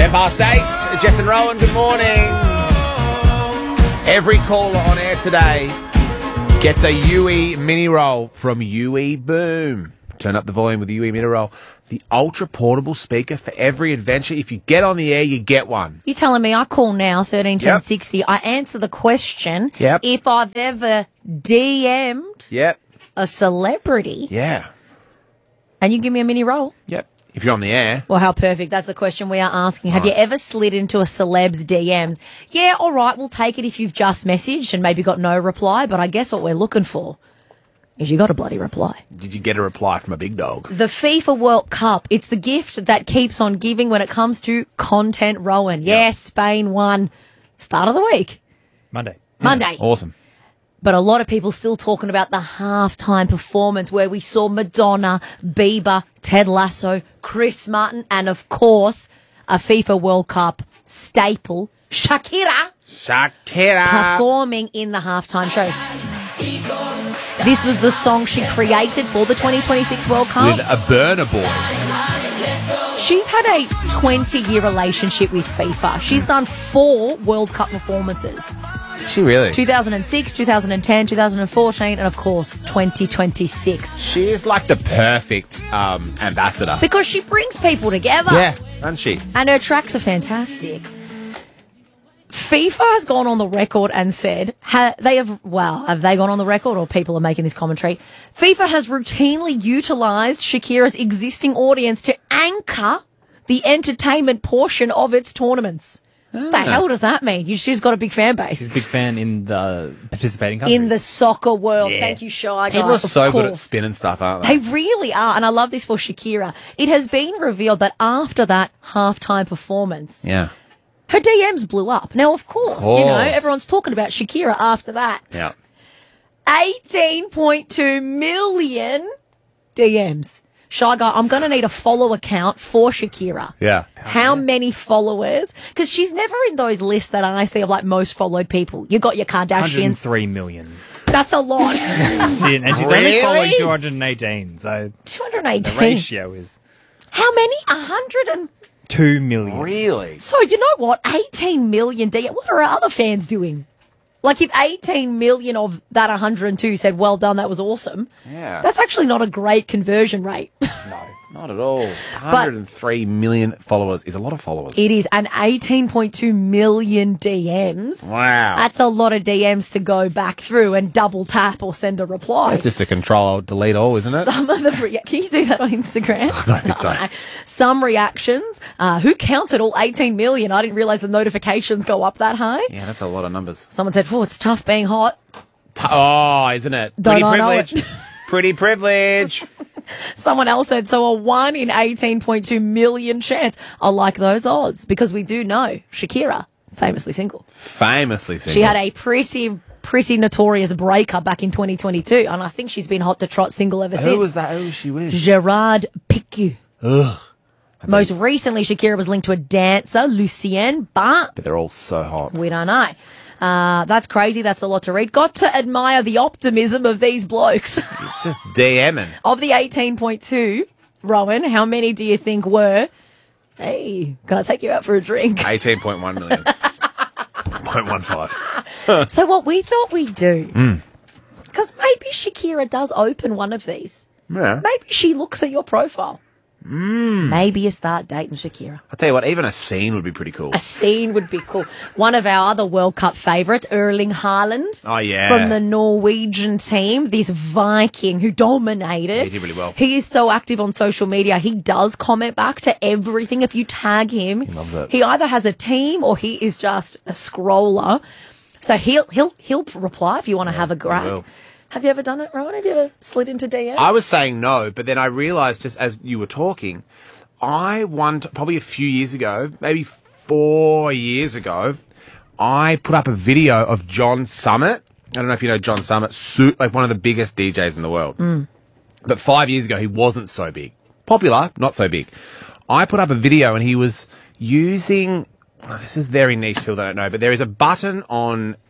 10:08. Jess and Rowan, good morning. Every caller on air today gets a UE mini roll from UE Boom. Turn up the volume with the UE mini roll. The ultra portable speaker for every adventure. If you get on the air, you get one. You telling me I call now, 131060. I answer the question. Yep. If I've ever DM'd Yep. a celebrity. Yeah. And you give me a mini roll. Yep. If you're on the air. Well, how perfect. That's the question we are asking. Have you ever slid into a celeb's DMs? Yeah, all right, we'll take it if you've just messaged and maybe got no reply, but I guess what we're looking for is you got a bloody reply. Did you get a reply from a big dog? The FIFA World Cup. It's the gift that keeps on giving when it comes to content, Rowan. Yes, Spain won. Start of the week. Monday. Awesome. But a lot of people still talking about the halftime performance where we saw Madonna, Bieber, Ted Lasso, Chris Martin, and of course, a FIFA World Cup staple, Shakira, performing in the halftime show. This was the song she created for the 2026 World Cup. With a Burna Boy. She's had a 20-year relationship with FIFA. She's done 4 World Cup performances. Is she really? 2006, 2010, 2014, and of course, 2026. She is like the perfect ambassador. Because she brings people together. Yeah, doesn't she? And her tracks are fantastic. FIFA has gone on the record and said, have they gone on the record or people are making this commentary? FIFA has routinely utilised Shakira's existing audience to anchor the entertainment portion of its tournaments. What the hell does that mean? She's got a big fan base. She's a big fan in the participating countries. In the soccer world. Yeah. Thank you, Shy Guy. People are so good at course. spinning stuff, aren't they? They really are, and I love this for Shakira. It has been revealed that after that halftime performance, Yeah. her DMs blew up. Now, of course, you know, everyone's talking about Shakira after that. Yeah. 18.2 million DMs. Shy Guy, I'm going to need a follow account for Shakira. Yeah. How many followers? Because she's never in those lists that I see of like most followed people. You got your Kardashians. 103 million. That's a lot. And she's Really? only following 218, so 218. the ratio is How many? 100 2 million. Really? So, you know what? 18 million DMs. What are our other fans doing? Like, if 18 million of that 102 said, well done, that was awesome, Yeah. that's actually not a great conversion rate. No, not at all. 103 million followers is a lot of followers. It is an 18.2 million DMs. Wow. That's a lot of DMs to go back through and double tap or send a reply. That's just a control-alt-delete all, isn't it? Some of the can you do that on Instagram? I don't think so. No. Some reactions. Who counted all 18 million? I didn't realize the notifications go up that high. Yeah, that's a lot of numbers. Someone said, "Oh, it's tough being hot." Oh, isn't it? Don't Pretty I know privilege. it? Pretty privilege. Someone else said, "So a 1 in 18.2 million chance." I like those odds because we do know Shakira, famously single. Famously single. She had a pretty notorious breakup back in 2022, and I think she's been hot to trot single ever since. Who was that? Who was she with? Gerard Piqué. Ugh. Most recently, Shakira was linked to a dancer, Lucienne, but But they're all so hot. we don't know. That's crazy. That's a lot to read. Got to admire the optimism of these blokes. Just DMing. Of the 18.2, Rowan, how many do you think were, hey, can I take you out for a drink? 18.1 million. 0.15. So what we thought we'd do, Hmm. because maybe Shakira does open one of these. Yeah. Maybe she looks at your profile. Maybe you start dating Shakira. I'll tell you what, even a scene would be pretty cool. A scene would be cool. One of our other World Cup favourites, Erling Haaland. Oh, yeah. From the Norwegian team, this Viking who dominated. He did really well. He is so active on social media. He does comment back to everything. If you tag him, he loves it. He either has a team or he is just a scroller. So he'll reply if you want to have a will. grab. Have you ever done it, Rowan? Have you ever slid into DM? I was saying no, but then I realised just as you were talking, probably a few years ago, maybe 4 years ago, I put up a video of John Summit. I don't know if you know John Summit, like one of the biggest DJs in the world. But 5 years ago, he wasn't so big. Popular, not so big. I put up a video and he was using, this is very niche, people don't know, but there is a button on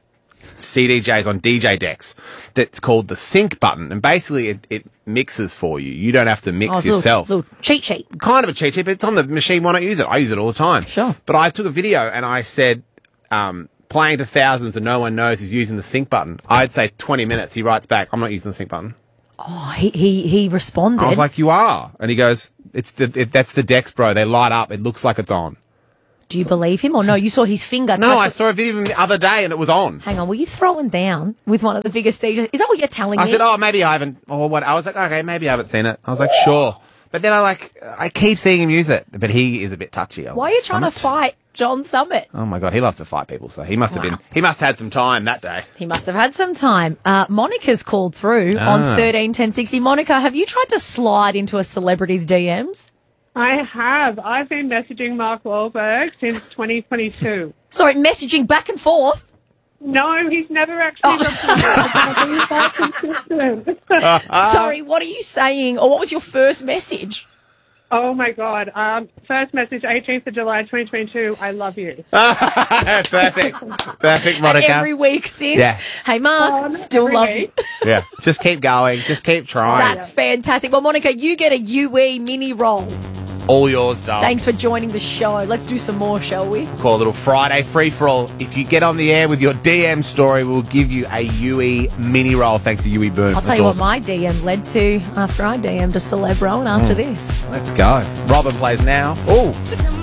CDJs on DJ decks that's called the sync button. And basically it mixes for you. You don't have to mix Oh, it's a yourself. little cheat sheet. Kind of a cheat sheet, but it's on the machine. Why not use it? I use it all the time. Sure. But I took a video and I said, playing to thousands and no one knows he's using the sync button. I'd say 20 minutes. He writes back, I'm not using the sync button. Oh, he responded. I was like, you are. And he goes, that's the decks, bro. They light up. It looks like it's on. do you believe him or no? You saw his finger. No, touch I it. saw a video of him the other day and it was on. Hang on, were you throwing down with one of the biggest DJs? Is that what you're telling I me? said, oh, maybe I haven't, or what? I was like, okay, maybe I haven't seen it. I was like, sure. But then I keep seeing him use it. But he is a bit touchy. Why are you trying to fight John Summit? Oh my God, he loves to fight people. So he must have he must have had some time that day. He must have had some time. Monica's called through on 131060. Monica, have you tried to slide into a celebrity's DMs? I have. I've been messaging Mark Wahlberg since 2022. Sorry, messaging back and forth. No, he's never actually consistent. Sorry, what are you saying? Or what was your first message? Oh, my God. First message, 18th of July, 2022. I love you. Perfect. Perfect, Monica. Every week since. Yeah. Hey, Mark, still every love you. week. Yeah. Just keep going. Just keep trying. That's fantastic. Well, Monica, you get a UE mini roll. All yours, darling. Thanks for joining the show. Let's do some more, shall we? Call a little Friday free-for-all. If you get on the air with your DM story, we'll give you a UE mini roll thanks to UE Boom. I'll tell you what my DM led to after I DM'd a celeb Rowan after this. Let's go. Robin plays now. Oh.